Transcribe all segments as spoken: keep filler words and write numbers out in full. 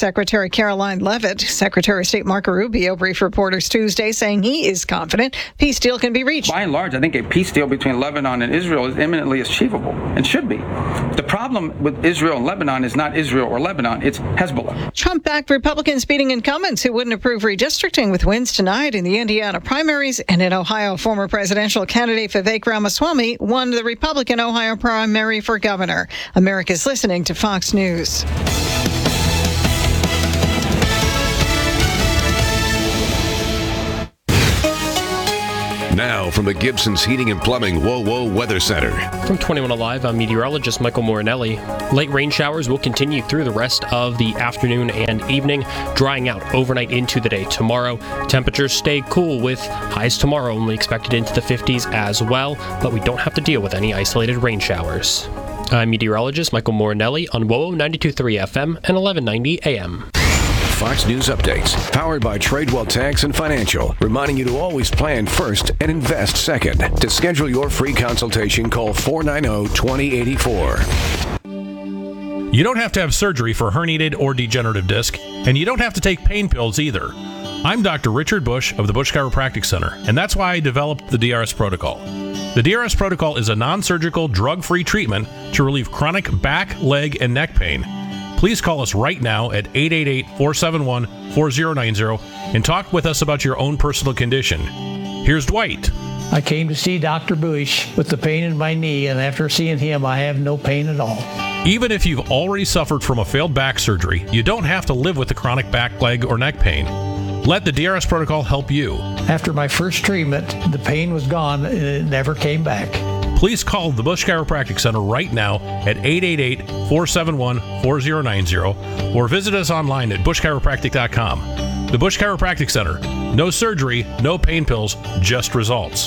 Secretary Caroline Leavitt. Secretary of State Marco Rubio briefed reporters Tuesday saying he is confident peace deal can be reached. By and large, I think a peace deal between Lebanon and Israel is imminently achievable and should be. The problem with Israel and Lebanon is not Israel or Lebanon, it's Hezbollah. Trump-backed Republicans beating incumbents who wouldn't approve redistricting with wins tonight in the Indiana primaries. And in Ohio, former presidential candidate Vivek Ramaswamy won the Republican Ohio primary for governor. America's listening to Fox News. Now from the Gibson's Heating and Plumbing Whoa Whoa Weather Center. From twenty-one Alive, I'm meteorologist Michael Morinelli. Late rain showers will continue through the rest of the afternoon and evening, drying out overnight into the day tomorrow. Temperatures stay cool with highs tomorrow only expected into the fifties as well, but we don't have to deal with any isolated rain showers. I'm meteorologist Michael Morinelli on W O O ninety-two point three F M and eleven ninety A M. Fox News updates, powered by Tradewell Tax and Financial, reminding you to always plan first and invest second. To schedule your free consultation, call four nine zero, two zero eight four. You don't have to have surgery for herniated or degenerative disc, and you don't have to take pain pills either. I'm Doctor Richard Bush of the Bush Chiropractic Center, and that's why I developed the D R S Protocol. The D R S Protocol is a non-surgical, drug-free treatment to relieve chronic back, leg, and neck pain. Please call us right now at eight eight eight, four seven one, four zero nine zero and talk with us about your own personal condition. Here's Dwight. I came to see Doctor Bush with the pain in my knee, and after seeing him, I have no pain at all. Even if you've already suffered from a failed back surgery, you don't have to live with the chronic back, leg, or neck pain. Let the D R S Protocol help you. After my first treatment, the pain was gone and it never came back. Please call the Bush Chiropractic Center right now at eight eight eight, four seven one, four zero nine zero or visit us online at bush chiropractic dot com. The Bush Chiropractic Center. No surgery, no pain pills, just results.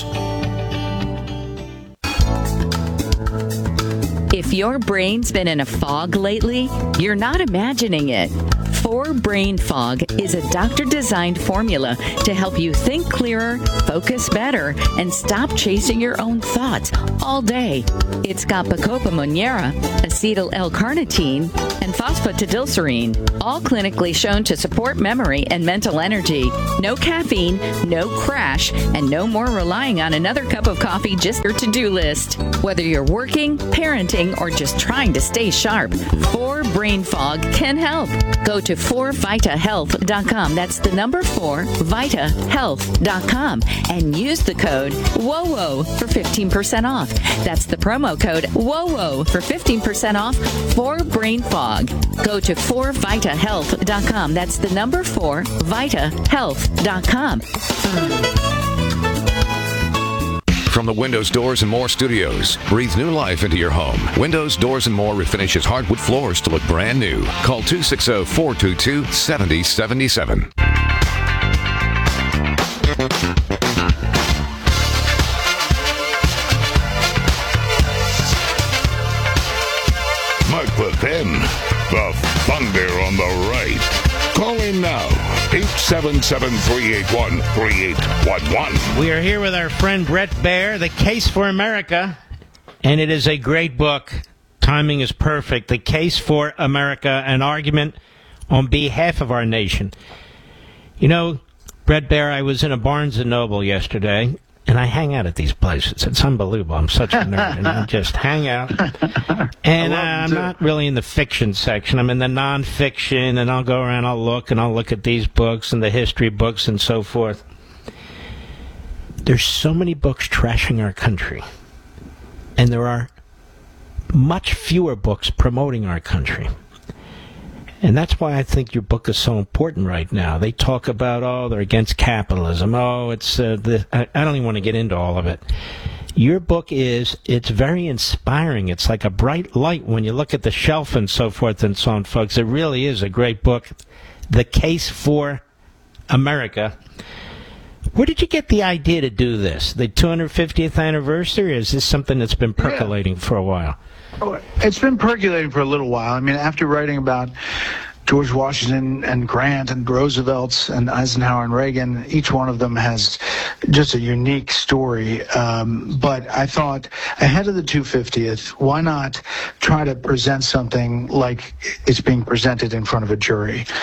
If your brain's been in a fog lately, you're not imagining it. four Brain Fog is a doctor-designed formula to help you think clearer, focus better, and stop chasing your own thoughts all day. It's got Bacopa monnieri, acetyl L-carnitine, and phosphatidylserine, all clinically shown to support memory and mental energy. No caffeine, no crash, and no more relying on another cup of coffee just your to-do list. Whether you're working, parenting, or just trying to stay sharp, four Brain Fog can help. Go to four vita health dot com. That's the number four vita health dot com and use the code W O W O for fifteen percent off. That's the promo code W O W O for fifteen percent off for Brain Fog. Go to four vita health dot com. That's the number four vita health dot com. From the Windows, Doors, and More studios, breathe new life into your home. Windows, Doors, and More refinishes hardwood floors to look brand new. Call two six zero, four two two, seven zero seven seven. Mark Levin, the Thunder on the right. Call in now, eight seven seven, three eight one, three eight one one. We are here with our friend Bret Baier, The Case for America, and it is a great book. Timing is perfect. The Case for America, an argument on behalf of our nation. You know, Bret Baier, I was in a Barnes and Noble yesterday, and I hang out at these places. It's unbelievable. I'm such a nerd, and I just hang out. And uh, I'm not really in the fiction section. I'm in the nonfiction, and I'll go around, I'll look, and I'll look at these books and the history books and so forth. There's so many books trashing our country, and there are much fewer books promoting our country. And that's why I think your book is so important right now. They talk about, oh, they're against capitalism. Oh, it's, uh, the, I, I don't even want to get into all of it. Your book is, it's very inspiring. It's like a bright light when you look at the shelf and so forth and so on, folks. It really is a great book. The Case for America. Where did you get the idea to do this? The two hundred fiftieth anniversary, or is this something that's been percolating yeah. for a while? It's been percolating for a little while. I mean, after writing about George Washington and Grant and Roosevelt and Eisenhower and Reagan, each one of them has just a unique story. Um, but I thought, ahead of the two hundred fiftieth, why not try to present something like it's being presented in front of a jury?